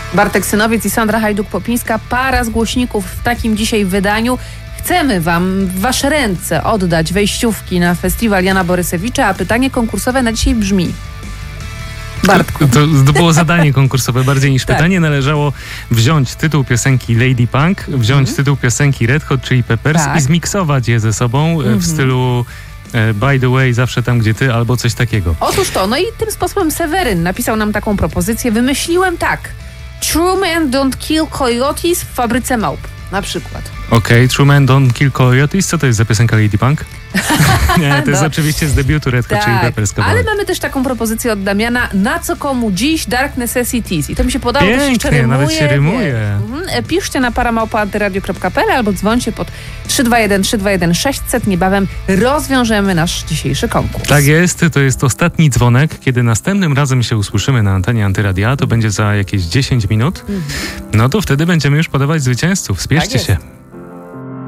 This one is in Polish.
Bartek Synowiec i Sandra Hajduk-Popińska, para z głośników w takim dzisiaj wydaniu. Chcemy wam w wasze ręce oddać wejściówki na festiwal Jana Borysewicza, a pytanie konkursowe na dzisiaj brzmi. Bartku. To było zadanie konkursowe bardziej niż pytanie. Należało wziąć tytuł piosenki Lady Punk, wziąć tytuł piosenki Red Hot Chili Peppers i zmiksować je ze sobą w stylu By the way, zawsze tam, gdzie ty, albo coś takiego. Otóż to, no i tym sposobem Seweryn napisał nam taką propozycję. Wymyśliłem tak. True Men Don't Kill Coyotes w Fabryce Małp. Na przykład. Okej, True Men Don't Kill Coyotes. Co to jest za piosenka Lady Punk? Nie, to jest oczywiście z debiutu Red Hot Chili Peppers. Ale mamy też taką propozycję od Damiana. Na co komu dziś Dark Necessities? I to mi się podobało. Pięknie, nawet się rymuje. Piszcie na paramałpa@antyradio.pl albo dzwońcie pod 321 600. Niebawem rozwiążemy nasz dzisiejszy konkurs. Tak jest, to jest ostatni dzwonek. Kiedy następnym razem się usłyszymy na antenie Antyradia, to będzie za jakieś 10 minut. No to wtedy będziemy już podawać zwycięzców. Spieszcie się.